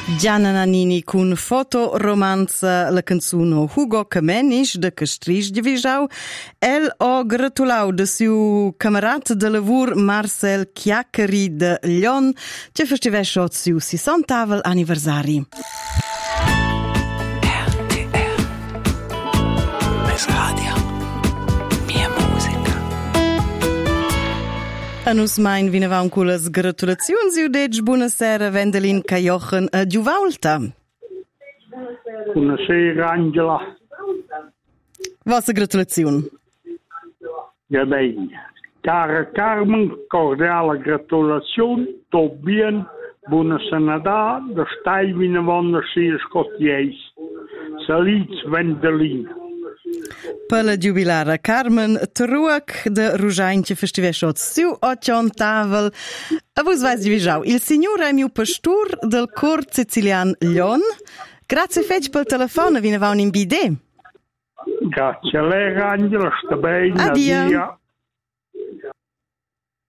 Gianna Nannini con fotoromanza la canzone Hugo Kamenisch de Castrisch de Vischau. El ha gratulau de siu camarad de lavur Marcel Chiaccheri de Lyon, che festivesce siu 60º anniversari. RTR Mes Radio Mia Musica. A nus mein vinavau con las gratulazioni siu dec buonasera Wendelin Cajochen a Giuvaulta. Buonasera Angela. Vostra gratulazione. Ja bene. Cara Carmen, cordiale gratulazione. Tot bien. Buonasera. De stai vinavanda sia scottiese. Salits Wendelin. Per la giubilara Carmen Truac de Rujainche festivesciot siu occion tavel. A vos vais di Vischau. Il signore è mio pastor del cor sicilian Lyon. Grazie fec pel telefono, vinavau in bidè. Grazie a lei Angela, sta bene. Addio.